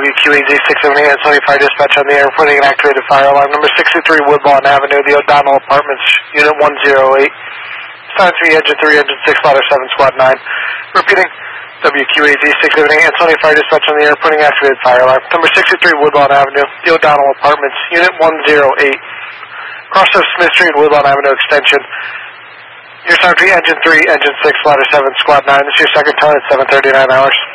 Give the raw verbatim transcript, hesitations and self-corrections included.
W Q A Z six seventy and seventy-five dispatch on the air, reporting an activated fire alarm. Number sixty-three Woodlawn Avenue, the O'Donnell Apartments, Unit one oh eight. Sign three, Engine three, Engine six, Ladder seven, Squad nine. Repeating, W Q A Z six seventy and seventy-five dispatch on the air, reporting activated fire alarm. Number sixty-three Woodlawn Avenue, the O'Donnell Apartments, Unit one oh eight. Cross of Smith Street, Woodlawn Avenue Extension. Your sign three, Engine three, Engine six, Ladder seven, Squad nine. This is your second tone at seven thirty-nine hours.